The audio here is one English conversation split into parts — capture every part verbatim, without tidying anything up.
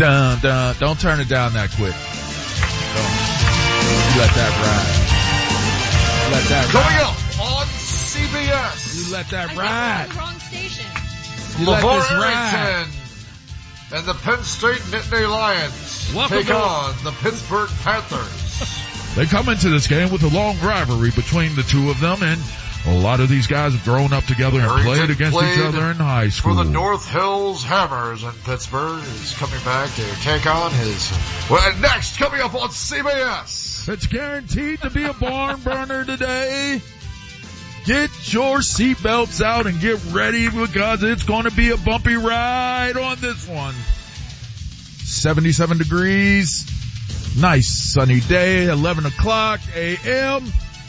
Dun, dun. Don't turn it down that quick. Don't. You let that ride. Let that Coming ride. up on C B S. You let that I ride. guess I'm on the wrong station. You let LeVar this ride. Arrington and the Penn State Nittany Lions Welcome take to- on the Pittsburgh Panthers. They come into this game with a long rivalry between the two of them, and a lot of these guys have grown up together and Arrington played against each played other in high school. For the North Hills Hammers in Pittsburgh. He's coming back to take on his... Well, next, coming up on C B S. It's guaranteed to be a barn burner today. Get your seatbelts out and get ready because it's going to be a bumpy ride on this one. seventy-seven degrees. Nice sunny day, eleven o'clock a m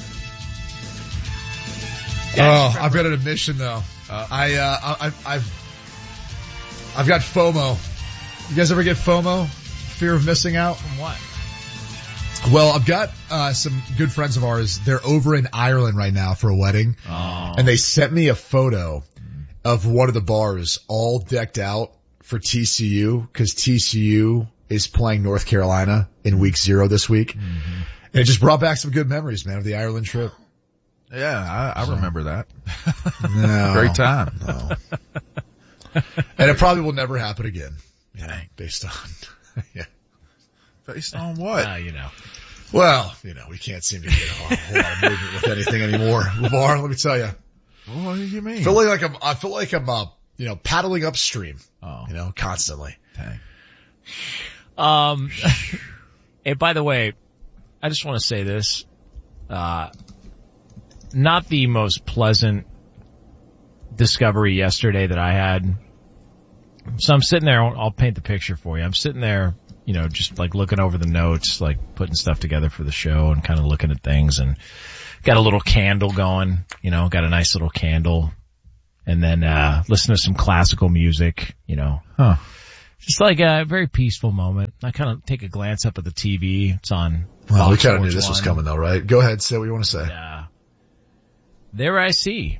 Oh, I've got an admission though. Uh, I, uh, I, I've, I've got FOMO. You guys ever get FOMO? Fear of missing out? From what? Well, I've got, uh, some good friends of ours. They're over in Ireland right now for a wedding. Oh. And they sent me a photo of one of the bars all decked out for T C U because T C U is playing North Carolina in week zero this week. Mm-hmm. And it just brought back some good memories, man, of the Ireland trip. Yeah, I, I so. remember that. No, great time. No. And it probably will never happen again. You know, based on, yeah. Based on what? Uh, you know. Well, you know, we can't seem to get a whole lot of movement with anything anymore. LeVar, let me tell you. What do you mean? I feel like I'm, I feel like I'm, uh, you know, paddling upstream. Oh. You know, constantly. Dang. Um, and by the way, I just want to say this, uh, not the most pleasant discovery yesterday that I had. So I'm sitting there, I'll, I'll paint the picture for you. I'm sitting there, you know, just like looking over the notes, like putting stuff together for the show and kind of looking at things and got a little candle going, you know, got a nice little candle and then, uh, listen to some classical music, you know. Huh. Just like a very peaceful moment. I kind of take a glance up at the T V. It's on. Well, we Fox kind of knew Sports this was one. coming though, right? Go ahead, say what you want to say. Uh, there I see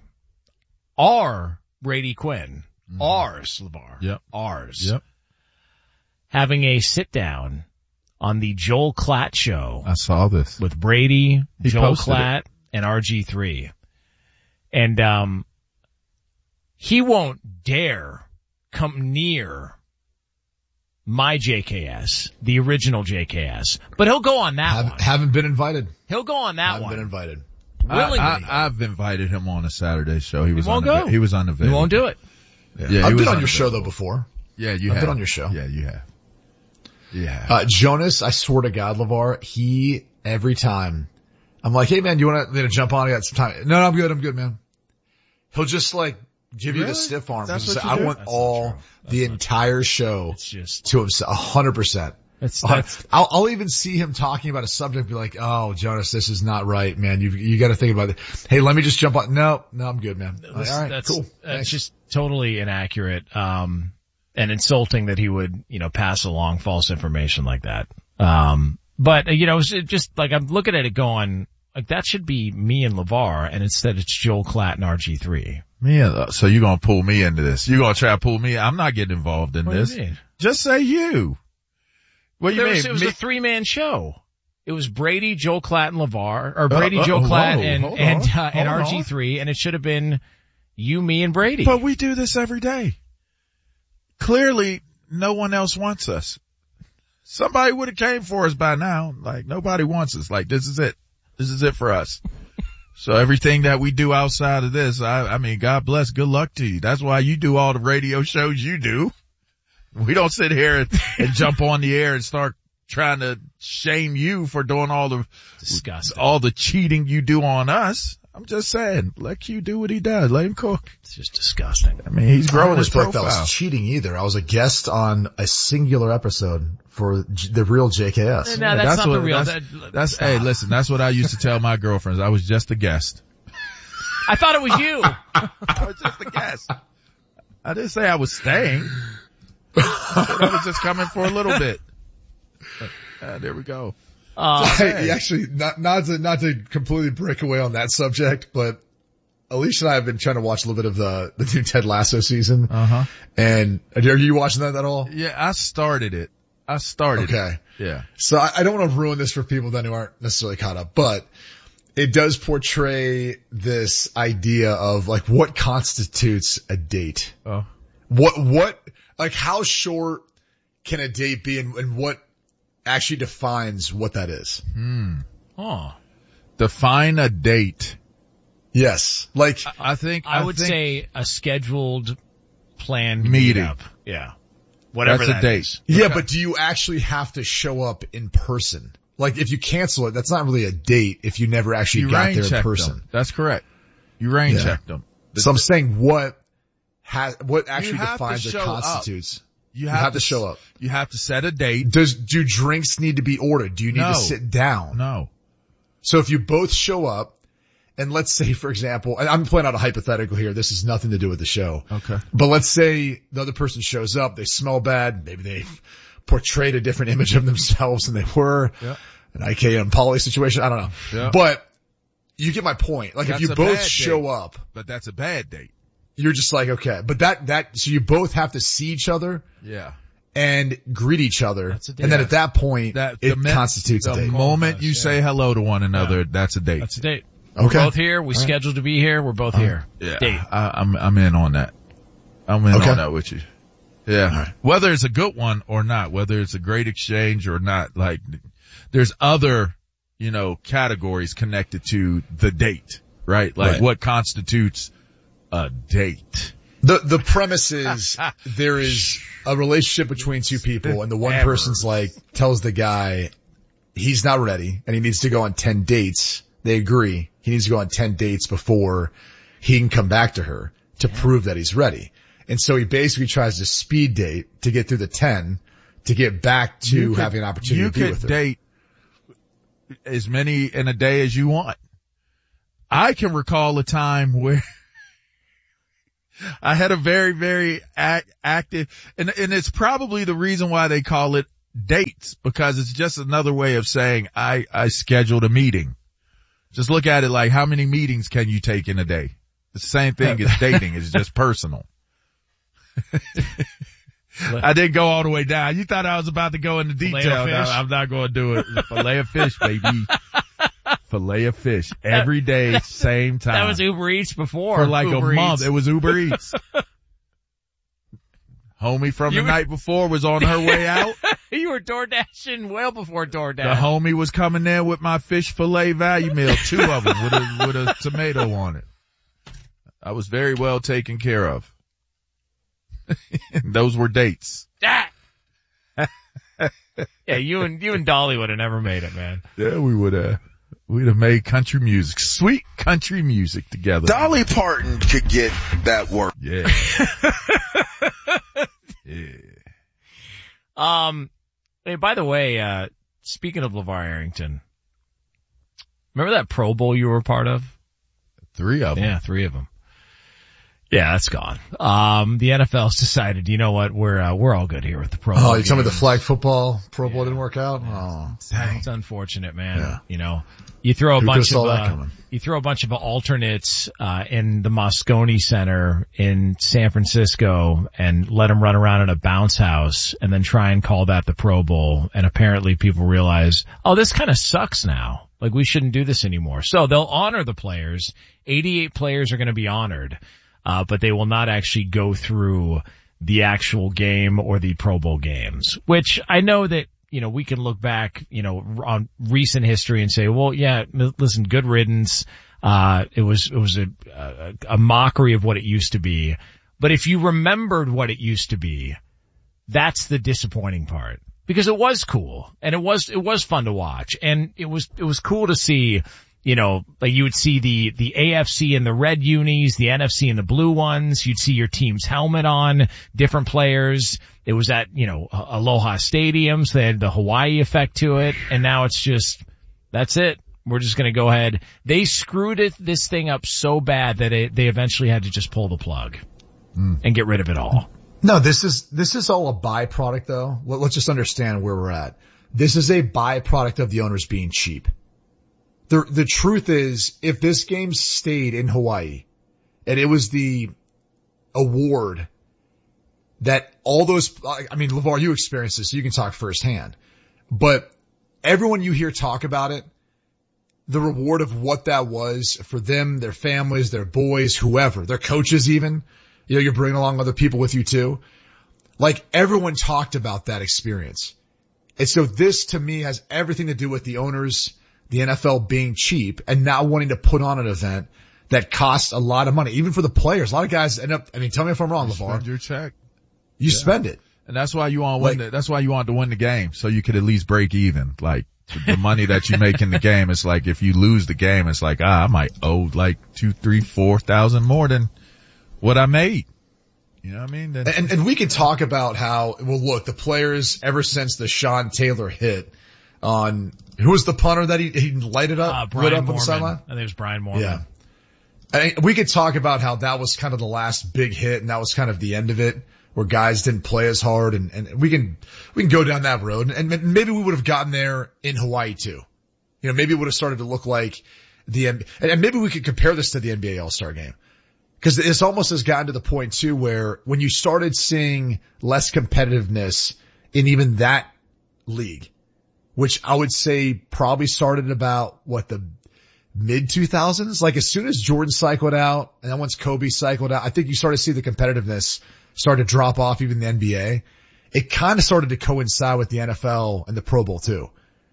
our Brady Quinn, mm-hmm. ours, LeVar, yep. ours, yep. having a sit down on the Joel Klatt show. I saw this with Brady, he Joel Klatt, it. and R G three, and um, he won't dare come near my J K S, the original J K S, but he'll go on that Have, one. Haven't been invited. He'll go on that haven't one. Been invited. Willingly. I, I, I've invited him on a Saturday show. He was he won't on go. He was unavailable. He won't do it. Yeah, yeah I've been on your show though before. Yeah, you I've have. been on your show. Yeah, you have. Yeah. Uh, Jonas, I swear to God, LeVar, he, every time, I'm like, hey man, do you want to jump on? I got some time. No, no, I'm good. I'm good, man. He'll just like give you really? the stiff arm. That's Say, what you I do? want That's all the entire show It's just to himself, a hundred percent. That's, that's, I'll, I'll even see him talking about a subject, be like, "Oh, Jonas, this is not right, man. You you got to think about it. Hey, let me just jump on." No, no, I'm good, man. Like, all right, that's, cool. That's Thanks. just totally inaccurate, um, and insulting that he would, you know, pass along false information like that. Um, but you know, it's just like I'm looking at it going, like that should be me and LeVar, and instead it's Joel Klatt and R G three. Man, so you're gonna pull me into this? You're gonna try to pull me? I'm not getting involved in What this. do you mean? Just say you. What do you There mean? was, it was Me- a three-man show. It was Brady, Joel Klatt, and LeVar, or Brady, uh, uh, Joel Klatt, whoa, and hold and on, uh, and hold R G three, and it should have been you, me, and Brady. But we do this every day. Clearly, no one else wants us. Somebody would have came for us by now. Like, nobody wants us. Like, this is it. This is it for us. So everything that we do outside of this, I, I mean, God bless, good luck to you. That's why you do all the radio shows you do. We don't sit here and, and jump on the air and start trying to shame you for doing all the, Disgusting. all the cheating you do on us. I'm just saying, let Q do what he does. Let him cook. It's just disgusting. I mean, he's I growing don't his feel like that profile. was cheating either. I was a guest on a singular episode for J- the real J K S. No, that's, not what, the real. That's, that, that's hey, listen, that's what I used to tell my girlfriends. I was just a guest. I thought it was you. I was just a guest. I didn't say I was staying. I said I was just coming for a little bit. But, uh, there we go. Uh, Hey, actually, not, not to, not to completely break away on that subject, but Alicia and I have been trying to watch a little bit of the, the new Ted Lasso season. Uh huh. And are you watching that at all? Yeah, I started it. I started. Okay. It. Yeah. So I, I don't want to ruin this for people then who aren't necessarily caught up, but it does portray this idea of like what constitutes a date. Oh. What, what, like how short can a date be and, and what actually defines what that is? Hmm. Oh. Define a date. Yes. Like, I think, I, I would think say a scheduled planned Meeting. meetup. Yeah. Whatever That's a that date. is. yeah, Okay. but do you actually have to show up in person? Like if you cancel it, that's not really a date if you never actually you got rain there in checked person. them. That's correct. You rain Yeah. checked them. So I'm saying what has, what actually have to defines or show up. constitutes. You You have, have to show up. You have to set a date. Does, do drinks need to be ordered? Do you need No. to sit down? No. So if you both show up, and let's say, for example, and I'm playing out a hypothetical here. This has nothing to do with the show. Okay. But let's say the other person shows up, they smell bad, maybe they portrayed a different image of themselves than they were. Yeah. An I K and poly situation, I don't know. Yeah. But you get my point. Like That's if you a both bad show date. up, But that's a bad date. you're just like, okay. But that, that, so you both have to see each other Yeah. and greet each other. That's a date. And then at that point, That it the min- constitutes a the date. moment you Yeah. say hello to one another, Yeah. that's a date. That's a date. Okay. We're both here. We scheduled to be here. We're both here. Yeah. Date. I, I'm, I'm in on that. I'm in Okay. on that with you. Yeah. right. Whether it's a good one or not, whether it's a great exchange or not, like there's other, you know, categories connected to the date, right? Like Right. what constitutes a date. The the premise is there is a relationship between two people and the one Ever. person's like tells the guy he's not ready and he needs to go on ten dates. They agree. He needs to go on ten dates before he can come back to her to prove that he's ready. And so he basically tries to speed date to get through the ten to get back to You could- having an opportunity you to be could with her. date as many in a day as you want. I can recall a time where I had a very, very act, active, and, and it's probably the reason why they call it dates, because it's just another way of saying I, I scheduled a meeting. Just look at it like how many meetings can you take in a day? The same thing as dating. It's just personal. I didn't go all the way down. You thought I was about to go into detail. No, I'm not going to do it. Filet of fish, baby. Filet of fish. Every day, same time. That was Uber Eats before. For like Uber a month. Eats. It was Uber Eats. Homie from You the were- night before was on her way out. You were door dashing well before DoorDash. The homie was coming there with my fish fillet value meal, two of them with a, with a tomato on it. I was very well taken care of. Those were dates. Ah! Yeah, you and you and Dolly would have never made it, man. Yeah, we would have, we'd have made country music, sweet country music together. Dolly Parton could get that work. Yeah. Yeah. Um, hey, by the way, uh, speaking of LeVar Arrington, remember that Pro Bowl you were a part of? Three of them. Yeah, three of them. Yeah, that's gone. Um, the N F L's decided, you know what, we're, uh, we're all good here with the Pro Bowl. Oh, you tell me the games. flag football Pro Bowl Yeah. didn't work out? Oh. It's unfortunate, man. Yeah. You know, you throw a Who bunch could've of, saw that uh, coming? you throw a bunch of alternates, uh, in the Moscone Center in San Francisco and let them run around in a bounce house and then try and call that the Pro Bowl. And apparently people realize, oh, this kind of sucks now. Like we shouldn't do this anymore. So they'll honor the players. eighty-eight players are going to be honored. Uh, but they will not actually go through the actual game or the Pro Bowl games, which I know that, you know, we can look back, you know, on recent history and say, well, yeah, listen, good riddance. Uh, it was, it was a, a, a mockery of what it used to be. But if you remembered what it used to be, that's the disappointing part, because it was cool and it was, it was fun to watch, and it was, it was cool to see. You know, like you would see the, the A F C in the red unis, the N F C in the blue ones. You'd see your team's helmet on, different players. It was at, you know, Aloha stadiums. They had the Hawaii effect to it. And now it's just, that's it. We're just going to go ahead. They screwed it, this thing up so bad that it, they eventually had to just pull the plug mm. and get rid of it all. No, this is, this is all a byproduct though. Let, let's just understand where we're at. This is a byproduct of the owners being cheap. The, the truth is, if this game stayed in Hawaii and it was the award that all those, I mean, LeVar, you experienced this, so you can talk firsthand, but everyone you hear talk about it, the reward of what that was for them, their families, their boys, whoever, their coaches even, you know, you're bringing along other people with you too. Like everyone talked about that experience. And so this to me has everything to do with the owners, the N F L being cheap and not wanting to put on an event that costs a lot of money, even for the players. A lot of guys end up, I mean, tell me if I'm wrong, You LeVar. spend your check. You Yeah. spend it. And that's why you want to win. Like- the, that's why you want to win the game, so you could at least break even. Like the money that you make in the game, it's like if you lose the game, it's like ah, I might owe like two, three, four thousand more than what I made. You know what I mean? Then, And, and we could talk about how, well, look, the players ever since the Sean Taylor hit on, who was the punter that he, he lighted up, Uh, lit Brian up on the Moorman. sideline? I think it was Brian Moorman. Yeah. I mean, we could talk about how that was kind of the last big hit and that was kind of the end of it where guys didn't play as hard and, and we can, we can go down that road and maybe we would have gotten there in Hawaii too. You know, maybe it would have started to look like the N B A, and maybe we could compare this to the N B A All-Star game. Cause it's almost has gotten to the point too where when you started seeing less competitiveness in even that league, which I would say probably started about what the mid two thousands, like as soon as Jordan cycled out and then once Kobe cycled out, I think you started to see the competitiveness start to drop off even in the N B A. It kind of started to coincide with the N F L and the Pro Bowl too.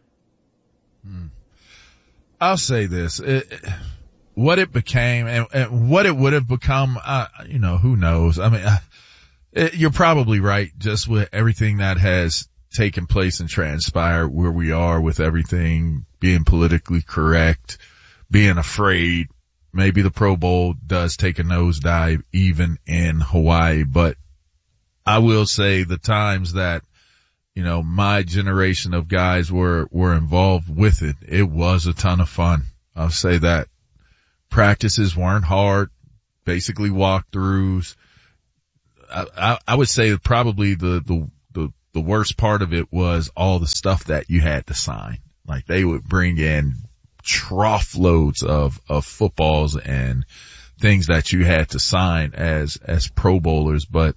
I'll say this. It, what it became and, and what it would have become, uh, you know, who knows? I mean, uh, it, you're probably right just with everything that has taken place and transpired where we are with everything being politically correct, being afraid. Maybe the Pro Bowl does take a nosedive even in Hawaii, but I will say the times that, you know, my generation of guys were, were involved with it, it was a ton of fun. I'll say that. Practices weren't hard, basically walkthroughs. I, I, I would say probably the, the, the, the worst part of it was all the stuff that you had to sign. Like they would bring in trough loads of, of footballs and things that you had to sign as, as Pro Bowlers. But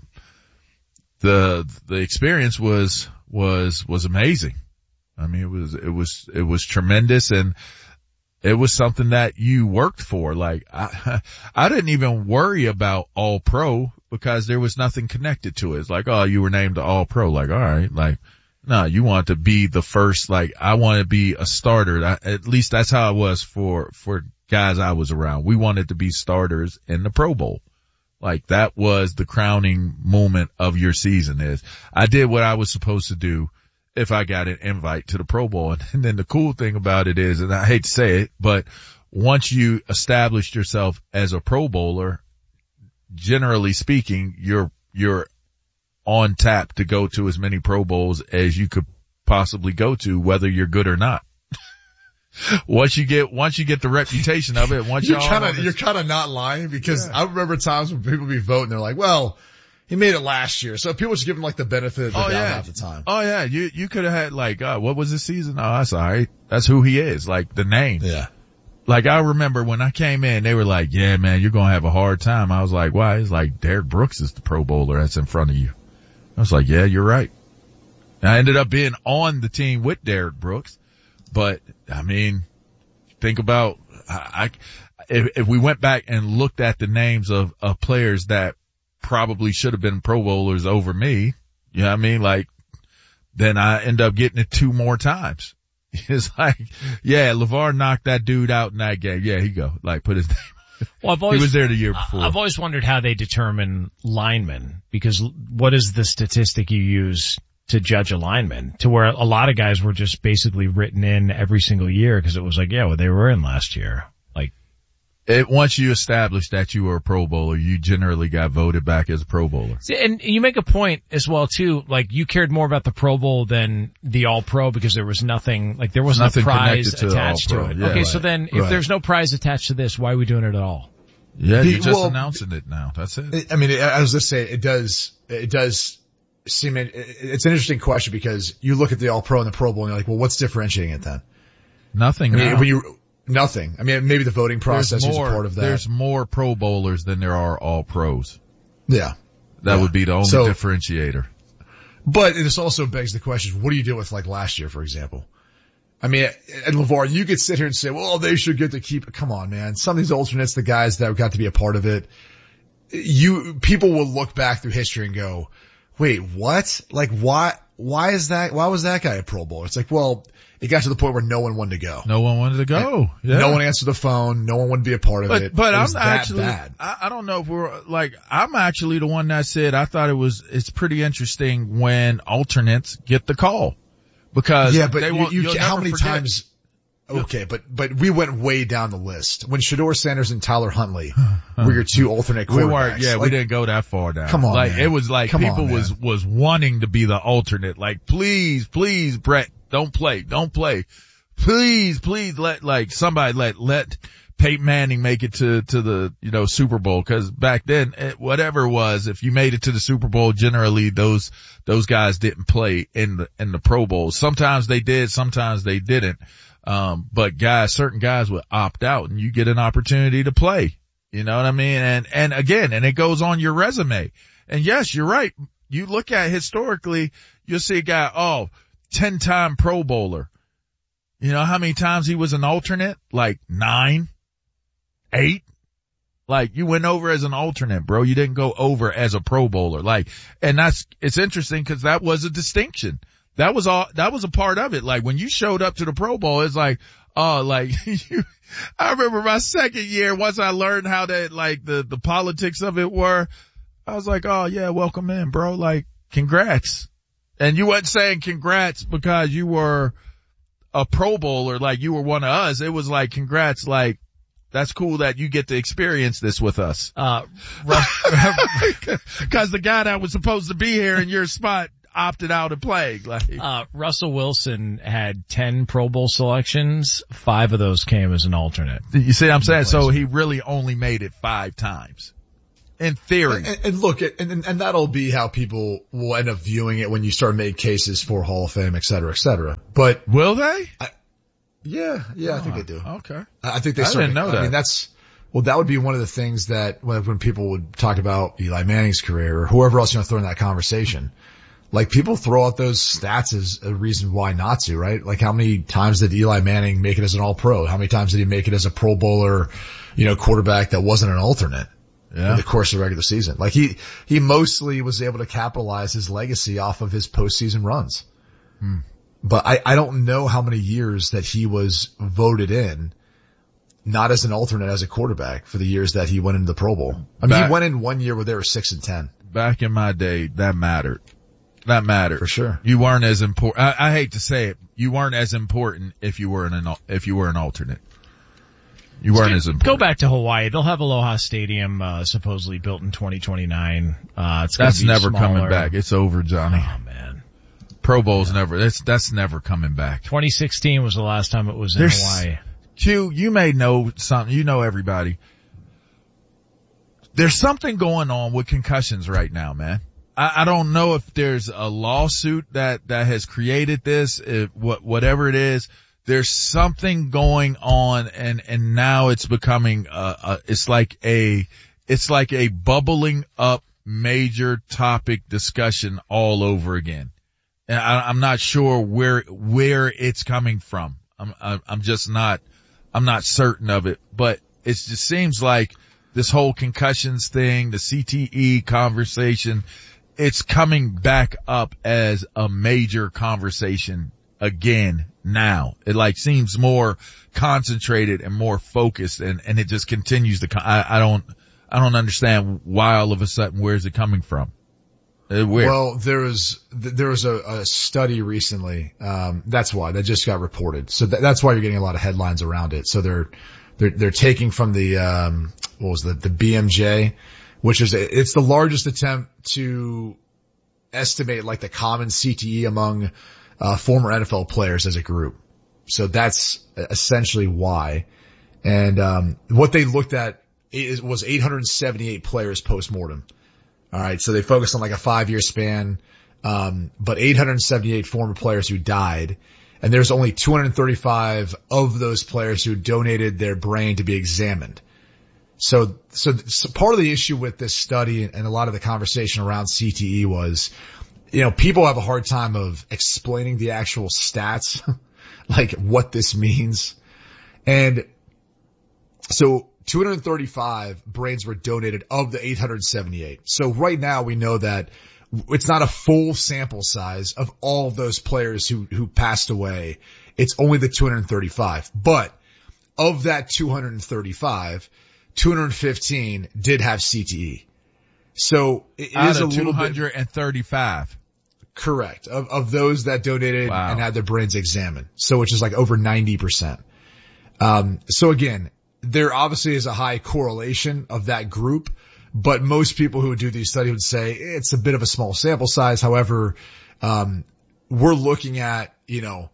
the, the experience was, was, was amazing. I mean, it was, it was, it was tremendous and it was something that you worked for. Like I, I didn't even worry about all pro because there was nothing connected to it. It's like, oh, you were named the all pro. Like, all right. Like, no, you want to be the first, like I want to be a starter. I, at least that's how it was for, for guys I was around. We wanted to be starters in the Pro Bowl. Like that was the crowning moment of your season is I did what I was supposed to do if I got an invite to the Pro Bowl. And then the cool thing about it is, and I hate to say it, but once you established yourself as a Pro Bowler, generally speaking, you're, you're on tap to go to as many Pro Bowls as you could possibly go to, whether you're good or not. Once you get, once you get the reputation of it, once you're y'all kind know of, this- you're kind of not lying because Yeah. I remember times when people be voting, they're like, well, he made it last year. So people just give him like the benefit of the Oh, doubt yeah. half the time. Oh yeah, you, you could have had like, uh, what was this season? Oh, that's alright. That's who he is. Like the name. Yeah. Like I remember when I came in, they were like, yeah man, you're gonna have a hard time. I was like, why? It's like Derek Brooks is the Pro Bowler that's in front of you. I was like, yeah, you're right. And I ended up being on the team with Derek Brooks, but I mean, think about, I, I if, if we went back and looked at the names of, of players that probably should have been Pro Bowlers over me, you know what I mean? Like, then I end up getting it two more times. It's like, yeah, LeVar knocked that dude out in that game. Yeah, he go. Like, put his name. Well, I've always, He was there the year before. I've always wondered how they determine linemen because what is the statistic you use to judge a lineman to where a lot of guys were just basically written in every single year because it was like, yeah, well, they were in last year. Like, It, once you establish that you were a Pro Bowler, you generally got voted back as a Pro Bowler. see, and you make a point as well too, like you cared more about the Pro Bowl than the All Pro because there was nothing, like there wasn't Nothing a prize connected to the attached to All-Pro. it. Yeah, okay, right. so then if Right. there's no prize attached to this, why are we doing it at all? Yeah, The- you're just well, announcing it now. That's it. I mean, I was just saying, it does, it does seem, it, it's an interesting question because you look at the All Pro and the Pro Bowl and you're like, well, what's differentiating it then? Nothing I mean, now. when you, nothing. I mean, maybe the voting process There's is more, a part of that. There's more Pro Bowlers than there are All Pros. Yeah. That Yeah. would be the only So- differentiator. But it also begs the question, what do you do with like last year, for example? I mean, and LeVar, you could sit here and say, well, they should get to keep it. Come on, man. Some of these alternates, the guys that got to be a part of it, you, people will look back through history and go, wait, what? Like, why, why is that, why was that guy a Pro Bowler? It's like, well, it got to the point where no one wanted to go. No one wanted to go. Yeah. No one answered the phone. No one wanted to be a part of But, it. but it I'm was that actually, bad. I, I don't know if we're like, I'm actually the one that said I thought it was, it's pretty interesting when alternates get the call because Yeah, but they you, won't, you you'll how never many forget. times? Okay, but but we went way down the list when Shedeur Sanders and Tyler Huntley were your two alternate quarterbacks. We weren't, yeah, Like, we didn't go that far down. Come on, like man. it was like Come on, people man. was was wanting to be the alternate. Like, please, please, Brett, don't play, don't play. Please, please let like somebody let let Peyton Manning make it to to the you know Super Bowl because back then it, whatever it was, if you made it to the Super Bowl, generally those those guys didn't play in the in the Pro Bowl. Sometimes they did, sometimes they didn't. Um, but guys, certain guys would opt out and you get an opportunity to play. You know what I mean? And, and again, and it goes on your resume. And yes, you're right. You look at historically, you'll see a guy, oh, ten time Pro Bowler. You know how many times he was an alternate? Like nine, eight. Like you went over as an alternate, bro. You didn't go over as a Pro Bowler. Like, and that's, it's interesting because that was a distinction. That was all, that was a part of it. Like when you showed up to the Pro Bowl, it's like, oh, like you, I remember my second year, once I learned how that, like the, the politics of it were, I was like, oh yeah, welcome in, bro. Like congrats. And you weren't saying congrats because you were a Pro Bowler, like you were one of us. It was like congrats, like that's cool that you get to experience this with us. Uh, Cause the guy that was supposed to be here in your spot opted out of playing. Like, uh, Russell Wilson had ten Pro Bowl selections. Five of those came as an alternate. you see what I'm saying? So he really only made it five times. In theory. And, and look, and, and, and that'll be how people will end up viewing it when you start making cases for Hall of Fame, et cetera, et cetera. But Will they? yeah, yeah, I think they do. Okay. I think they I start. didn't know I that. mean, that's, well, that would be one of the things that when, when people would talk about Eli Manning's career or whoever else you want to throw in that conversation, like people throw out those stats as a reason why not to, right? Like how many times did Eli Manning make it as an all-pro? How many times did he make it as a Pro Bowler, you know, quarterback that wasn't an alternate? Yeah. In the course of the regular season. Like he, he mostly was able to capitalize his legacy off of his postseason runs. Hmm. But I, I don't know how many years that he was voted in, not as an alternate as a quarterback for the years that he went into the Pro Bowl. I mean, Back- he went in one year where they were six and ten. Back in my day, that mattered. That mattered. For sure. You weren't as important. I, I hate to say it. You weren't as important if you were an, if you were an alternate. You weren't as important. Go back to Hawaii. They'll have Aloha Stadium, uh, supposedly built in twenty twenty-nine. Uh, it's gonna That's be never smaller. coming back. It's over, Johnny. Oh man. Pro Bowl's never, that's, that's never coming back. twenty sixteen was the last time it was in There's- Hawaii. Q, you may know something. You know everybody. There's something going on with concussions right now, man. I, I don't know if there's a lawsuit that, that has created this, if, what, whatever it is. There's something going on and, and now it's becoming, uh, uh, it's like a, it's like a bubbling up major topic discussion all over again. And I, I'm not sure where, where it's coming from. I'm, I'm just not, I'm not certain of it, but it just seems like this whole concussions thing, the C T E conversation, it's coming back up as a major conversation again now. It like seems more concentrated and more focused and, and it just continues to, I, I don't, I don't understand why all of a sudden where's it coming from? Uh, where? Well, there was, there was a, a study recently. Um, that's why that just got reported. So th- that's why you're getting a lot of headlines around it. So they're, they're, they're taking from the, um, what was the, the B M J, which is, a, it's the largest attempt to estimate like the common C T E among Uh, former N F L players as a group. So that's essentially why. And, um, what they looked at is, was eight hundred seventy-eight players post-mortem. All right. So they focused on like a five year span. Um, but eight hundred seventy-eight former players who died. And there's only two hundred thirty-five of those players who donated their brain to be examined. So, so, so part of the issue with this study and a lot of the conversation around C T E was, you know, people have a hard time of explaining the actual stats, like what this means. And so two hundred thirty-five brains were donated of the eight hundred seventy-eight. So right now we know that it's not a full sample size of all of those players who, who passed away. It's only the two hundred thirty-five. But of that two hundred thirty-five, two hundred fifteen did have C T E. So it Out is a of little two hundred thirty-five. bit correct of, of those that donated Wow. and had their brains examined. So which is like over ninety percent. Um, so again, there obviously is a high correlation of that group, but most people who do these studies would say it's a bit of a small sample size. However, um, we're looking at, you know,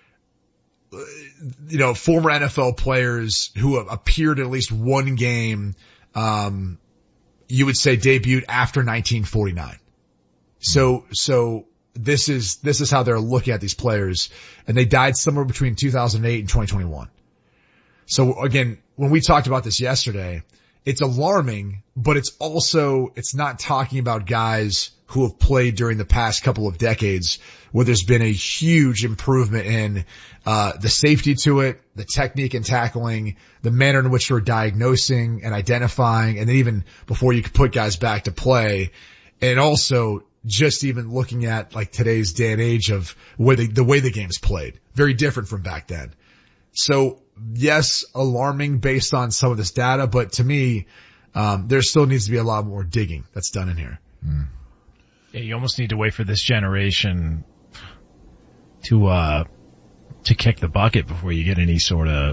you know, former N F L players who have appeared in at least one game, um, you would say debuted after nineteen forty-nine. So, so this is, this is how they're looking at these players, and they died somewhere between two thousand eight and twenty twenty-one. So again, when we talked about this yesterday, it's alarming, but it's also, it's not talking about guys who have played during the past couple of decades where there's been a huge improvement in, uh, the safety to it, the technique and tackling, the manner in which you're diagnosing and identifying, and then even before you could put guys back to play. And also just even looking at like today's day and age of where the, the way the game's played. Very different from back then. So yes, alarming based on some of this data, but to me, um, there still needs to be a lot more digging that's done in here. Mm. Yeah, you almost need to wait for this generation to, uh, to kick the bucket before you get any sort of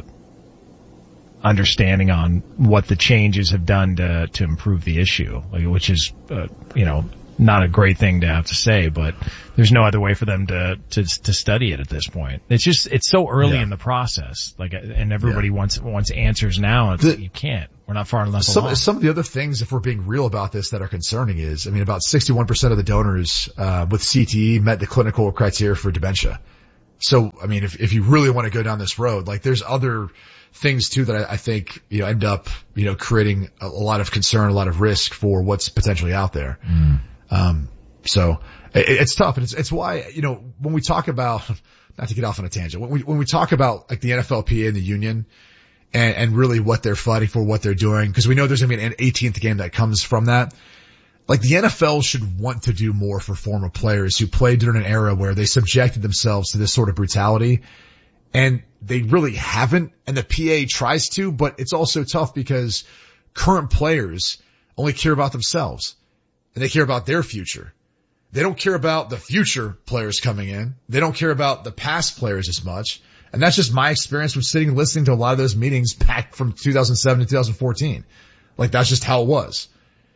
understanding on what the changes have done to, to improve the issue, like, which is, uh, you know, not a great thing to have to say, but there's no other way for them to, to, to study it at this point. It's just, it's so early Yeah. in the process. Like, and everybody Yeah. wants, wants answers now. It's, The- you can't. We're not far enough Some, along. some of the other things, if we're being real about this, that are concerning is, I mean, about sixty-one percent of the donors, uh, with C T E met the clinical criteria for dementia. So, I mean, if, if you really want to go down this road, like there's other things too that I, I think, you know, end up, you know, creating a, a lot of concern, a lot of risk for what's potentially out there. Mm. Um, so it, it's tough. And it's, it's why, you know, when we talk about, not to get off on a tangent, when we, when we talk about like the N F L P A and the union and, and really what they're fighting for, what they're doing, because we know there's going to be an eighteenth game that comes from that. Like the N F L should want to do more for former players who played during an era where they subjected themselves to this sort of brutality, and they really haven't, and the P A tries to, but it's also tough because current players only care about themselves and they care about their future. They don't care about the future players coming in. They don't care about the past players as much. And that's just my experience from sitting and listening to a lot of those meetings back from two thousand seven to two thousand fourteen. Like that's just how it was.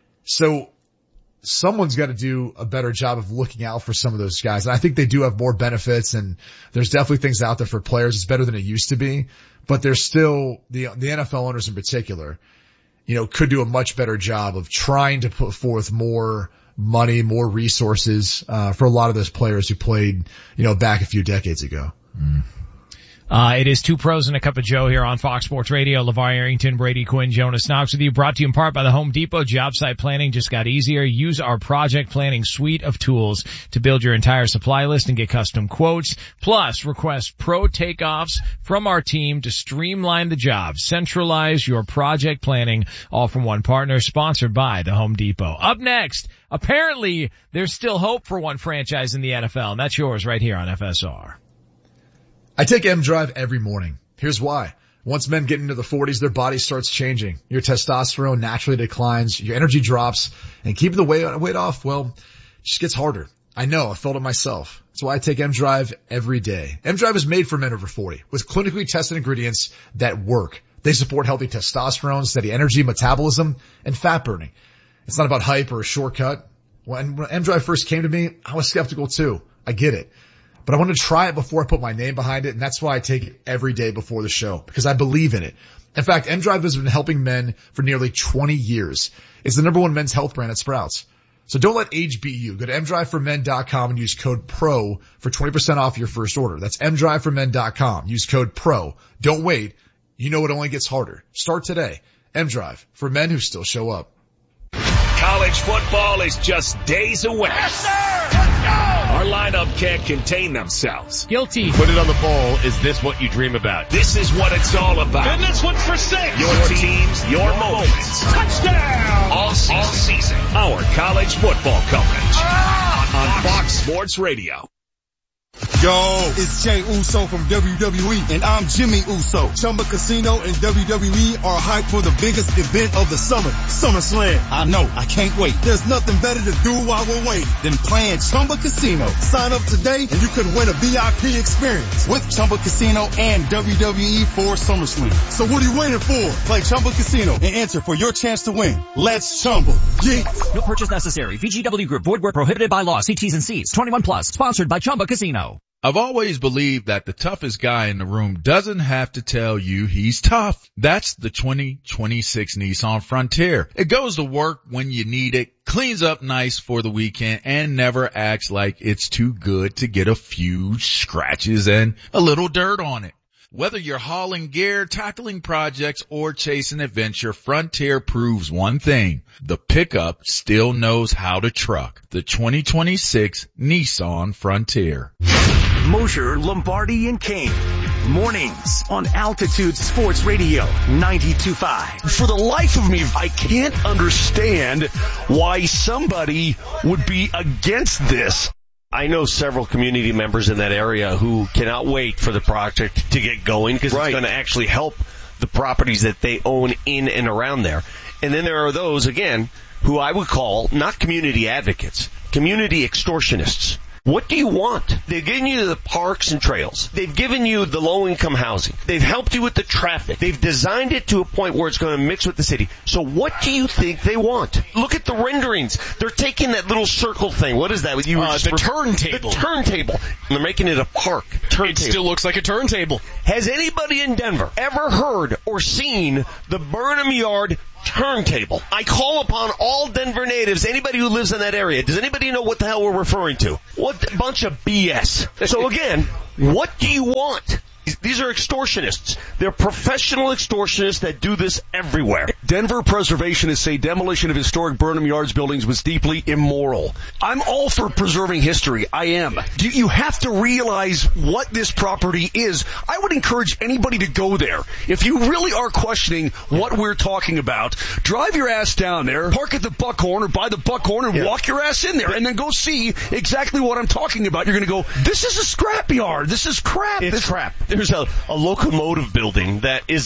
So someone's got to do a better job of looking out for some of those guys. And I think they do have more benefits, and there's definitely things out there for players. It's better than it used to be, but there's still the, the N F L owners in particular, you know, could do a much better job of trying to put forth more money, more resources, uh, for a lot of those players who played, you know, back a few decades ago. Mm. Uh, it is Two Pros and a Cup of Joe here on Fox Sports Radio. LeVar Arrington, Brady Quinn, Jonas Knox with you. Brought to you in part by the Home Depot. Job site planning just got easier. Use our project planning suite of tools to build your entire supply list and get custom quotes. Plus, request pro takeoffs from our team to streamline the job. Centralize your project planning, all from one partner. Sponsored by the Home Depot. Up next, apparently there's still hope for one franchise in the N F L, and that's yours right here on F S R. I take M Drive every morning. Here's why. Once men get into the forties, their body starts changing. Your testosterone naturally declines, your energy drops, and keeping the weight, weight off, well, it just gets harder. I know, I felt it myself. That's why I take M Drive every day. M Drive is made for men over forty with clinically tested ingredients that work. They support healthy testosterone, steady energy, metabolism, and fat burning. It's not about hype or a shortcut. When, when M Drive first came to me, I was skeptical too. I get it. But I want to try it before I put my name behind it, and that's why I take it every day before the show, because I believe in it. In fact, M Drive has been helping men for nearly twenty years. It's the number one men's health brand at Sprouts. So don't let age beat you. Go to m drive for men dot com and use code PRO for twenty percent off your first order. That's m drive for men dot com. Use code PRO. Don't wait. You know it only gets harder. Start today. M-Drive, for men who still show up. College football is just days away. Yes, sir! Let's go! Our lineup can't contain themselves. Guilty. Put it on the bowl. Is this what you dream about? This is what it's all about. And this one's for six. Your teams, your, your moments. Touchdown! All season. All season. Our college football coverage. Ah, on Fox Sports Radio. Yo, it's Jay Uso from W W E, and I'm Jimmy Uso. Chumba Casino and W W E are hyped for the biggest event of the summer, SummerSlam. I know, I can't wait. There's nothing better to do while we're waiting than playing Chumba Casino. Sign up today and you could win a V I P experience with Chumba Casino and W W E for SummerSlam. So what are you waiting for? Play Chumba Casino and enter for your chance to win. Let's Chumba. Yeah. No purchase necessary. V G W Group. Void where prohibited by law. See T's and C's. twenty-one plus. Sponsored by Chumba Casino. I've always believed that the toughest guy in the room doesn't have to tell you he's tough. That's the twenty twenty-six Nissan Frontier. It goes to work when you need it, cleans up nice for the weekend, and never acts like it's too good to get a few scratches and a little dirt on it. Whether you're hauling gear, tackling projects, or chasing adventure, Frontier proves one thing. The pickup still knows how to truck. The twenty twenty-six Nissan Frontier. Mosher, Lombardi, and Kane. Mornings on Altitude Sports Radio ninety-two point five. For the life of me, I can't understand why somebody would be against this. I know several community members in that area who cannot wait for the project to get going because right. It's going to actually help the properties that they own in and around there. And then there are those, again, who I would call not community advocates, community extortionists. What do you want? They've given you the parks and trails. They've given you the low-income housing. They've helped you with the traffic. They've designed it to a point where it's going to mix with the city. So what do you think they want? Look at the renderings. They're taking that little circle thing. What is that? You uh, the turntable. The turntable. And they're making it a park. Turntable. It still looks like a turntable. Has anybody in Denver ever heard or seen the Burnham Yard turntable? I call upon all Denver natives, anybody who lives in that area. Does anybody know what the hell we're referring to? What a bunch of B S. So again, what do you want? These are extortionists. They're professional extortionists that do this everywhere. Denver preservationists say demolition of historic Burnham Yards buildings was deeply immoral. I'm all for preserving history. I am. You have to realize what this property is. I would encourage anybody to go there. If you really are questioning what we're talking about, drive your ass down there, park at the Buckhorn or by the Buckhorn and yeah. walk your ass in there and then go see exactly what I'm talking about. You're going to go, this is a scrapyard. This is crap. It's this crap. There's a, a locomotive building that is